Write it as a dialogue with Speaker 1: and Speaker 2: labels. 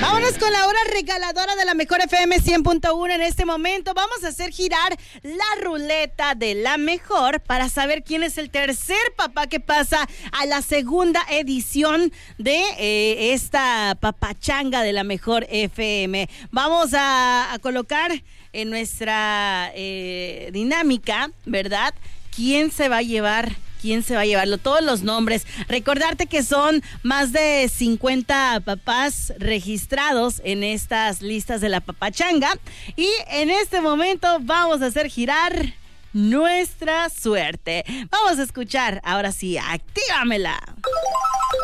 Speaker 1: Vámonos con la hora regaladora de la Mejor FM 100.1. En este momento vamos a hacer girar la ruleta de la Mejor para saber quién es el tercer papá que pasa a la segunda edición de esta papachanga de la Mejor FM. Vamos a colocar en nuestra dinámica, ¿verdad? ¿Quién se va a llevar todos los nombres? Recordarte que son más de 50 papás registrados en estas listas de la papachanga. Y en este momento vamos a hacer girar nuestra suerte. Vamos a escuchar, ahora sí, actívamela.